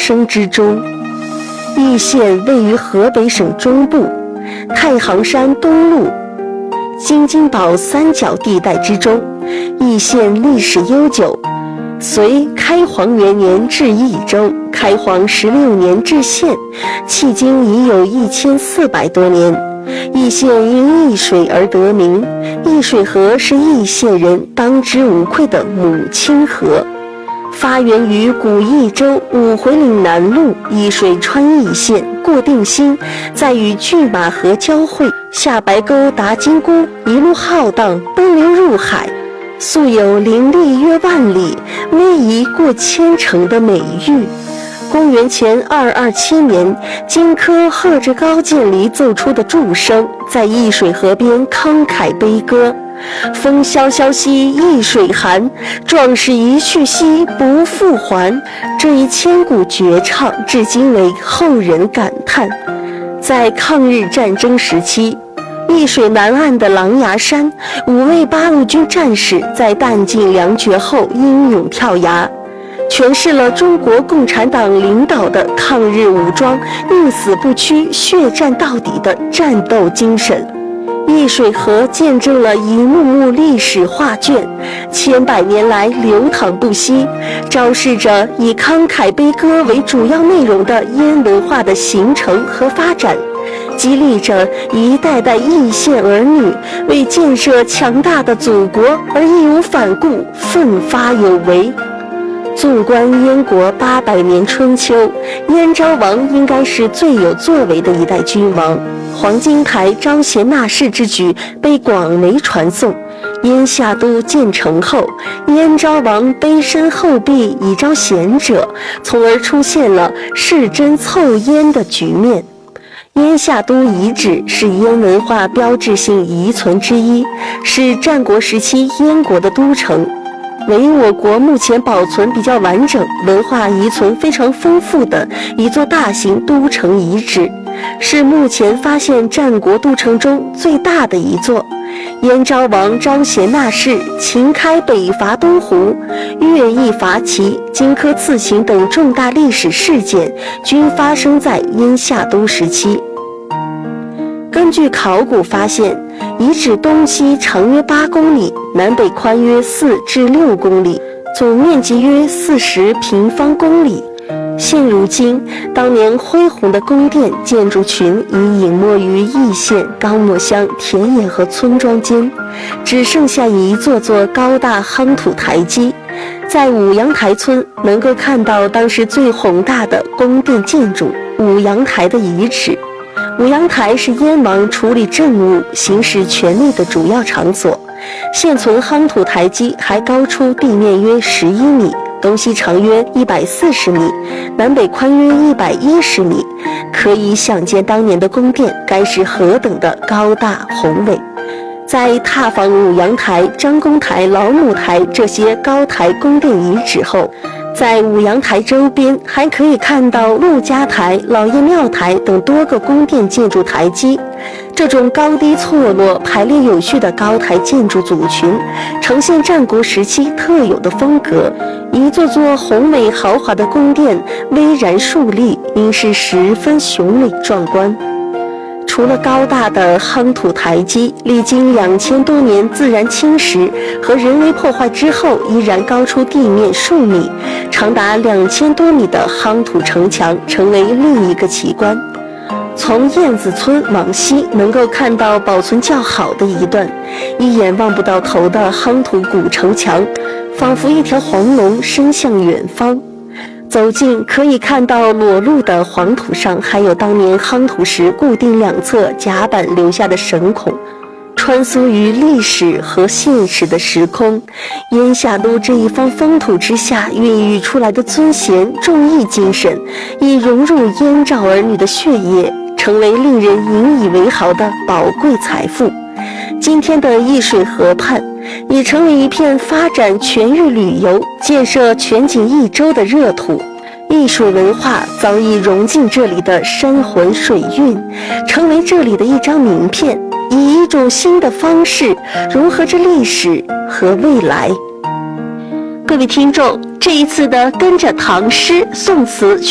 生之中。易县位于河北省中部，太行山东麓、京津宝三角地带之中。易县历史悠久，隋开皇元年置益州，开皇16年置县，迄今已有1400多年。易县因易水而得名，易水河是易县人当之无愧的母亲河。发源于古益州五回岭南路，易水穿易县，过定兴，再与拒马河交汇，下白沟达金沽，一路浩荡奔流入海，素有林立约万里，逶迤过千城的美誉。公元前227年，荆轲和着高渐离奏出的祝声，在易水河边慷慨悲歌：风萧萧兮易水寒，壮士一去兮不复还。这一千古绝唱至今为后人感叹。在抗日战争时期，易水南岸的狼牙山，5位八路军战士在弹尽粮绝后英勇跳崖，诠释了中国共产党领导的抗日武装宁死不屈、血战到底的战斗精神。易水河见证了一幕幕历史画卷，千百年来流淌不息，昭示着以慷慨悲歌为主要内容的燕文化的形成和发展，激励着一代代易县儿女为建设强大的祖国而义无反顾、奋发有为。纵观燕国800年春秋，燕昭王应该是最有作为的一代君王。黄金台招贤纳士之举被广为传颂。燕夏都建成后，燕昭王卑身厚壁以招贤者，从而出现了弑真凑燕的局面。燕夏都遗址是燕文化标志性遗存之一，是战国时期燕国的都城，为我国目前保存比较完整、文化遗存非常丰富的一座大型都城遗址，是目前发现战国都城中最大的一座。燕昭王招贤纳士，秦开北伐东胡，乐毅伐齐，荆轲刺秦等重大历史事件均发生在燕夏都时期。根据考古发现，遗址东西长约8公里，南北宽约4至6公里，总面积约40平方公里。现如今，当年恢宏的宫殿建筑群已隐没于易县高墨乡田野和村庄间，只剩下一座座高大夯土台基。在五阳台村能够看到当时最宏大的宫殿建筑五阳台的遗址。五阳台是燕王处理政务、行使权力的主要场所。现存夯土台基还高出地面约11米，东西长约140米，南北宽约110米，可以想见当年的宫殿该是何等的高大宏伟。在踏访五阳台、张公台、老母台这些高台宫殿遗址后，在五阳台周边还可以看到陆家台、老爷庙台等多个宫殿建筑台基。这种高低错落、排列有序的高台建筑组群，呈现战国时期特有的风格。一座座宏伟豪华的宫殿巍然竖立，应是十分雄美壮观。除了高大的夯土台基，历经2000多年自然侵蚀和人为破坏之后，依然高出地面数米，长达2000多米的夯土城墙成为另一个奇观。从燕子村往西能够看到保存较好的一段，一眼望不到头的夯土古城墙，仿佛一条黄龙伸向远方。走近可以看到裸露的黄土上还有当年夯土时固定两侧甲板留下的绳孔，穿梭于历史和现实的时空。燕夏都这一方风土之下孕育出来的尊贤重义精神，已融入燕赵儿女的血液，成为令人引以为豪的宝贵财富。今天的易水河畔已成为一片发展全域旅游、建设全景一州的热土。易水文化早已融进这里的山魂水韵，成为这里的一张名片，以一种新的方式融合着历史和未来。各位听众，这一次的跟着唐诗宋词